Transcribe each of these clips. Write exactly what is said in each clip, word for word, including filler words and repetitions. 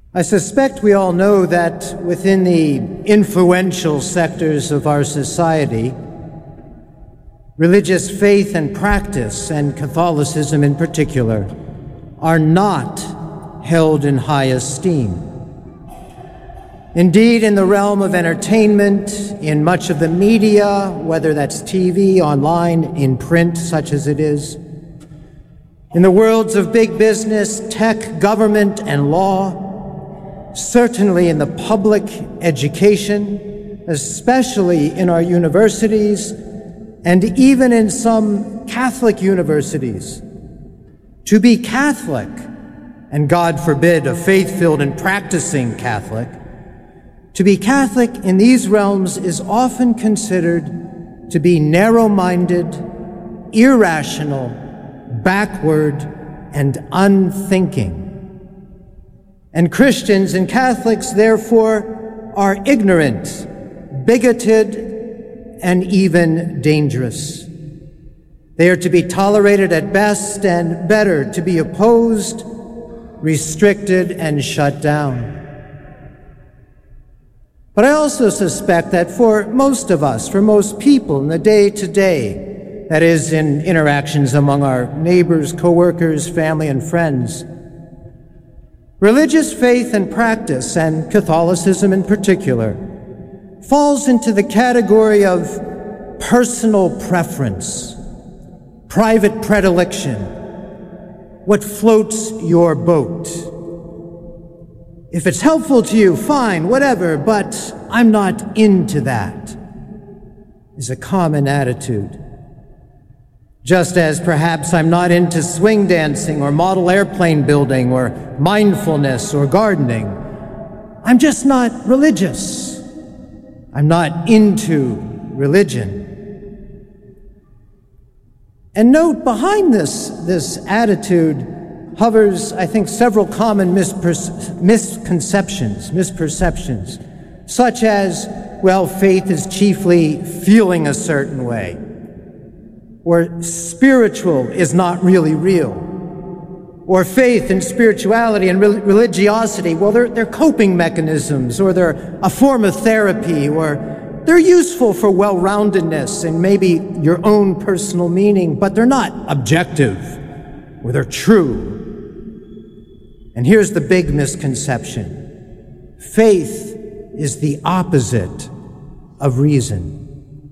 I suspect we all know that within the influential sectors of our society, religious faith and practice, and Catholicism in particular, are not held in high esteem. Indeed, in the realm of entertainment, in much of the media, whether that's T V, online, in print, such as it is, in the worlds of big business, tech, government, and law, certainly in the public education, especially in our universities, and even in some Catholic universities, to be Catholic, and God forbid a faith-filled and practicing Catholic, to be Catholic in these realms is often considered to be narrow-minded, irrational, backward, and unthinking. And Christians and Catholics, therefore, are ignorant, bigoted, and even dangerous. They are to be tolerated at best and better to be opposed, restricted, and shut down. But I also suspect that for most of us, for most people in the day-to-day, that is, in interactions among our neighbors, coworkers, family, and friends, religious faith and practice, and Catholicism in particular, falls into the category of personal preference, private predilection, what floats your boat. If it's helpful to you, fine, whatever, but I'm not into that, is a common attitude. Just as perhaps I'm not into swing dancing or model airplane building or mindfulness or gardening. I'm just not religious. I'm not into religion. And note, behind this, this attitude hovers, I think, several common misper- misconceptions, misperceptions, such as, well, faith is chiefly feeling a certain way, or spiritual is not really real, or faith and spirituality and re- religiosity, well, they're, they're coping mechanisms, or they're a form of therapy, or they're useful for well-roundedness and maybe your own personal meaning, but they're not objective, or they're true. And here's the big misconception. Faith is the opposite of reason.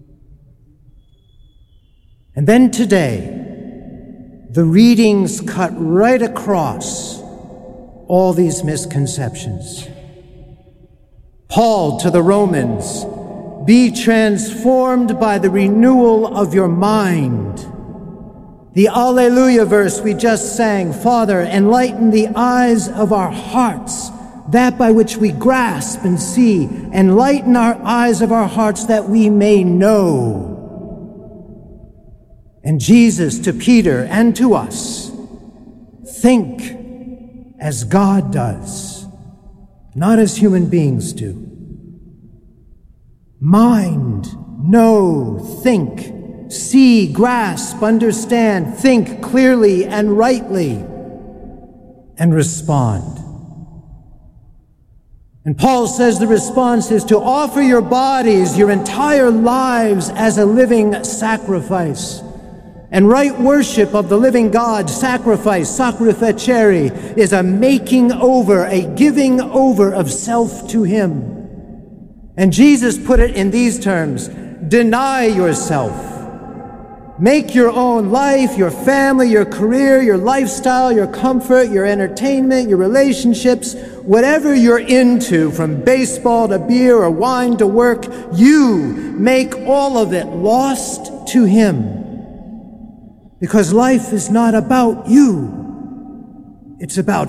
And then today, the readings cut right across all these misconceptions. Paul to the Romans, be transformed by the renewal of your mind. The Alleluia verse we just sang, Father, enlighten the eyes of our hearts, that by which we grasp and see. Enlighten our eyes of our hearts that we may know. And Jesus to Peter and to us, think as God does, not as human beings do. Mind, know, think. See, grasp, understand, think clearly and rightly, and respond. And Paul says the response is to offer your bodies, your entire lives, as a living sacrifice. And right worship of the living God, sacrifice, sacrificere, is a making over, a giving over of self to Him. And Jesus put it in these terms: deny yourself. Make your own life, your family, your career, your lifestyle, your comfort, your entertainment, your relationships, whatever you're into, from baseball to beer or wine to work, you make all of it lost to Him. Because life is not about you. It's about